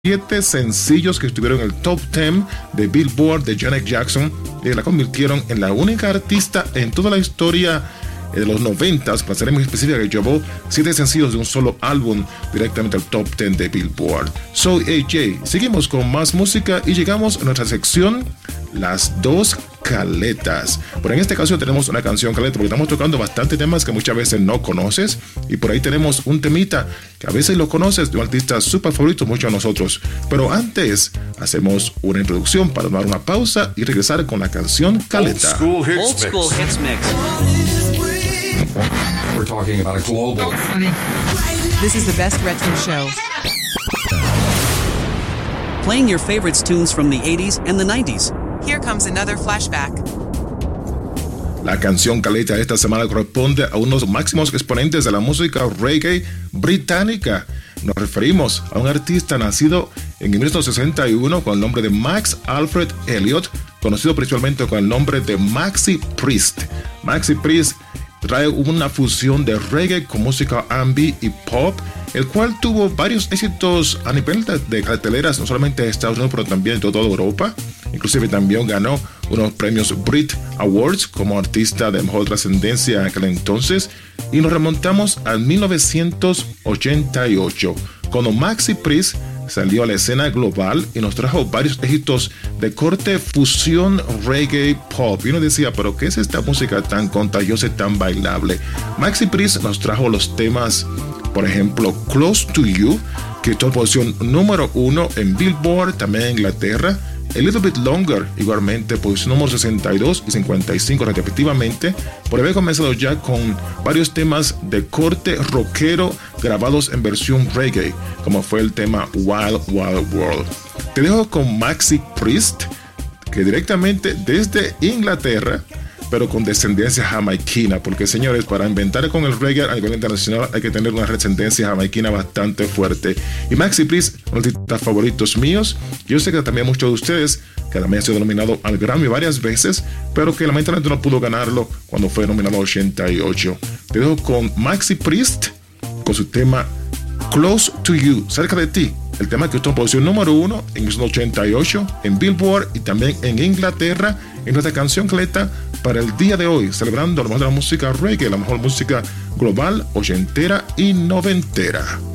7 sencillos que estuvieron en el top 10 de Billboard de Janet Jackson y la convirtieron en la única artista en toda la historia de los 90, para ser muy específica, que llevó 7 sencillos de un solo álbum directamente al top 10 de Billboard. Soy AJ, seguimos con más música y llegamos a nuestra sección Las Dos Caletas. Pero en este caso tenemos una canción caleta porque estamos tocando bastante temas que muchas veces no conoces, y por ahí tenemos un temita que a veces lo conoces de un artista súper favorito muchos de nosotros. Pero antes hacemos una introducción para tomar una pausa y regresar con la canción caleta. Old School Hits Mix. We're talking about a global. This is the best retro show. Playing your favorites tunes from the 80s and the 90s. Here comes another flashback. La canción caleta de esta semana corresponde a unos máximos exponentes de la música reggae británica. Nos referimos a un artista nacido en 1961 con el nombre de Max Alfred Elliott, conocido principalmente con el nombre de Maxi Priest. Maxi Priest trae una fusión de reggae con música R&B y pop, el cual tuvo varios éxitos a nivel de carteleras, no solamente de Estados Unidos, pero también de toda Europa. Inclusive también ganó unos premios Brit Awards como artista de mejor trascendencia en aquel entonces. Y nos remontamos al 1988, cuando Maxi Priest salió a la escena global y nos trajo varios éxitos de corte fusión reggae pop. Y uno decía, pero ¿qué es esta música tan contagiosa y tan bailable? Maxi Priest nos trajo los temas, por ejemplo, Close to You, que tuvo posición número 1 en Billboard, también en Inglaterra. A Little Bit Longer, igualmente, posición número 62 y 55 respectivamente, por haber comenzado ya con varios temas de corte rockero grabados en versión reggae, como fue el tema Wild Wild World. Te dejo con Maxi Priest, que directamente desde Inglaterra, pero con descendencia jamaiquina, porque señores, para inventar con el reggae a nivel internacional hay que tener una descendencia jamaiquina bastante fuerte. Y Maxi Priest, uno de los artistas favoritos míos. Yo sé que también muchos de ustedes, que también ha sido nominado al Grammy varias veces, pero que lamentablemente no pudo ganarlo cuando fue nominado en 88. Te dejo con Maxi Priest, con su tema Close to You, cerca de ti. El tema que estuvo en posición número 1 en 1988 en Billboard y también en Inglaterra, en nuestra canción caleta para el día de hoy, celebrando lo mejor de la música reggae, la mejor música global, ochentera y noventera.